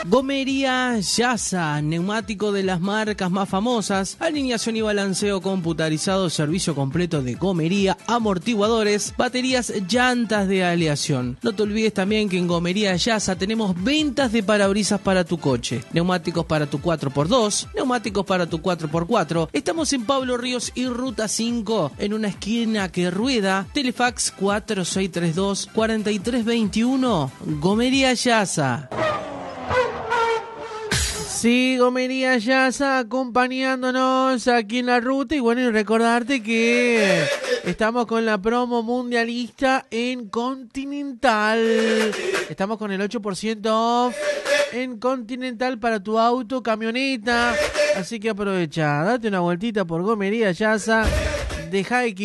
Gomería Yasa, neumático de las marcas más famosas, alineación y balanceo computarizado, servicio completo de gomería, amortiguadores, baterías, llantas de aleación. No te olvides también que en Gomería Yasa tenemos ventas de parabrisas para tu coche, neumáticos para tu 4x2, neumáticos para tu 4x4. Estamos en Pablo Ríos y Ruta 5, en una esquina que rueda. Telefax 4632-4321. Gomería Yasa. Sí, Gomería Yasa acompañándonos aquí en la ruta. Y bueno, y recordarte que estamos con la promo mundialista en Continental. Estamos con el 8% off en Continental para tu auto, camioneta. Así que aprovecha, date una vueltita por Gomería Yasa. Deja de